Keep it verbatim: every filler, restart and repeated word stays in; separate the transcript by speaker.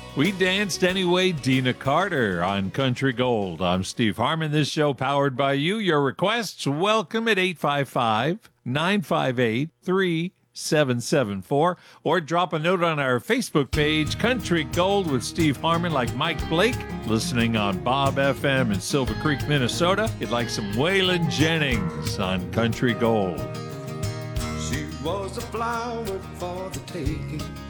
Speaker 1: We danced anyway, Dina Carter on Country Gold. I'm Steve Harmon. This show powered by you. Your requests welcome at eight five five, nine five eight, three seven seven four or drop a note on our Facebook page, Country Gold with Steve Harmon, like Mike Blake, listening on Bob F M in Silver Creek, Minnesota. You'd like some Waylon Jennings on Country Gold.
Speaker 2: She was a flower for the taking.